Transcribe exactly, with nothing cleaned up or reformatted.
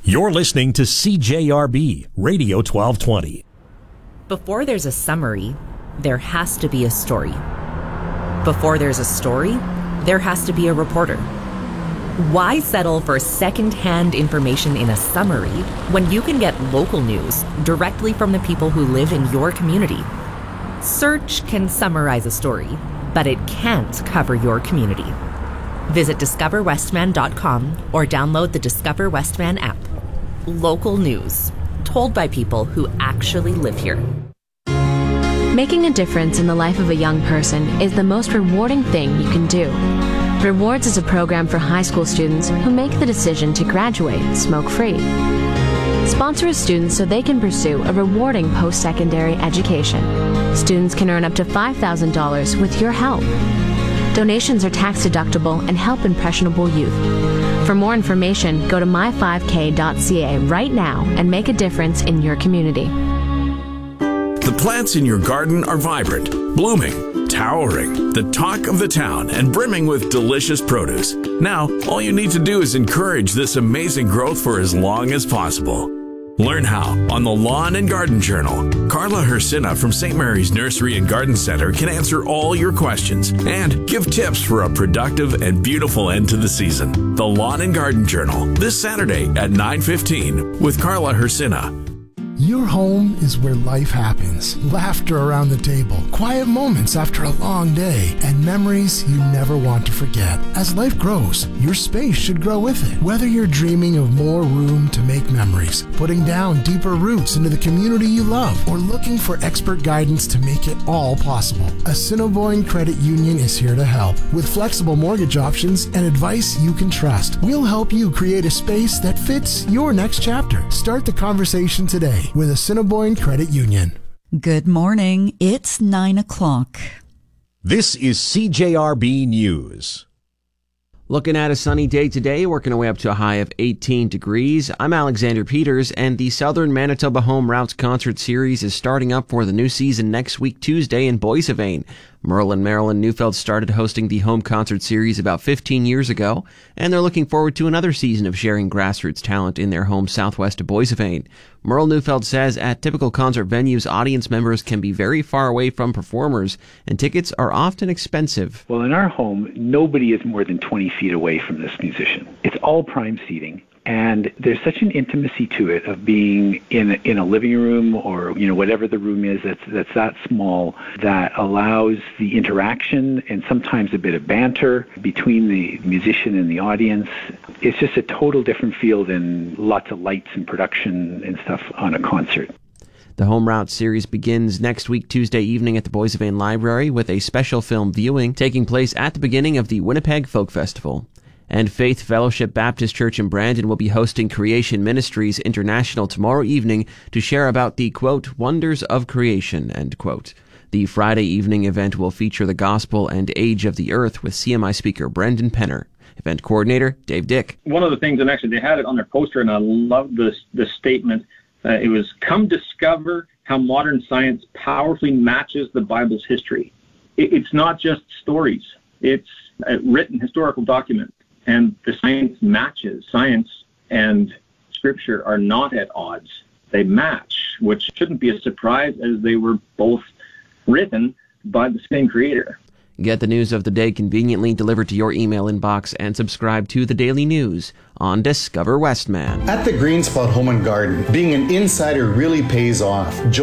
You're listening to C J R B Radio twelve twenty. Before there's a summary, there has to be a story. Before there's a story, there has to be a reporter. Why settle for second-hand information in a summary when you can get local news directly from the people who live in your community? Search can summarize a story, but it can't cover your community. Visit discover westman dot com or download the Discover Westman app. Local news, told by people who actually live here. Making a difference in the life of a young person is the most rewarding thing you can do. Rewards is a program for high school students who make the decision to graduate smoke-free. Sponsor a student so they can pursue a rewarding post-secondary education. Students can earn up to five thousand dollars with your help. Donations are tax-deductible and help impressionable youth. For more information, go to my five k dot c a right now and make a difference in your community. The plants in your garden are vibrant, blooming, towering, the talk of the town, and brimming with delicious produce. Now, all you need to do is encourage this amazing growth for as long as possible. Learn how on the Lawn and Garden Journal. Carla Hersina from Saint Mary's Nursery and Garden Center can answer all your questions and give tips for a productive and beautiful end to the season. The Lawn and Garden Journal, this Saturday at nine fifteen with Carla Hersina. Your home is where life happens. Laughter around the table, quiet moments after a long day, and memories you never want to forget. As life grows, your space should grow with it. Whether you're dreaming of more room to make memories, putting down deeper roots into the community you love, or looking for expert guidance to make it all possible, Assiniboine Credit Union is here to help. With flexible mortgage options and advice you can trust, we'll help you create a space that fits your next chapter. Start the conversation today with Assiniboine Credit Union. Good morning. It's nine o'clock. This is C J R B News. Looking at a sunny day today, working our way up to a high of eighteen degrees. I'm Alexander Peters, and the Southern Manitoba Home Routes Concert Series is starting up for the new season next week, Tuesday, in Boissevain. Merlin Marilyn Neufeld started hosting the Home Concert Series about fifteen years ago, and they're looking forward to another season of sharing grassroots talent in their home southwest of Boissevain. Merle Neufeld says at typical concert venues, audience members can be very far away from performers, and tickets are often expensive. Well, in our home, nobody is more than twenty feet away from this musician. It's all prime seating. And there's such an intimacy to it of being in in a living room or, you know, whatever the room is that's that's that small, that allows the interaction and sometimes a bit of banter between the musician and the audience. It's just a total different feel than lots of lights and production and stuff on a concert. The Home Route series begins next week, Tuesday evening at the Boissevain Library with a special film viewing taking place at the beginning of the Winnipeg Folk Festival. And Faith Fellowship Baptist Church in Brandon will be hosting Creation Ministries International tomorrow evening to share about the, quote, wonders of creation, end quote. The Friday evening event will feature the gospel and age of the earth with C M I speaker Brendan Penner. Event coordinator Dave Dick. One of the things, and actually they had it on their poster, and I love this, this statement. Uh, it was, come discover how modern science powerfully matches the Bible's history. It, it's not just stories. It's a written historical document. And the science matches. Science and Scripture are not at odds. They match, which shouldn't be a surprise as they were both written by the same creator. Get the news of the day conveniently delivered to your email inbox and subscribe to the Daily News on Discover Westman. At the Green Spot Home and Garden, being an insider really pays off.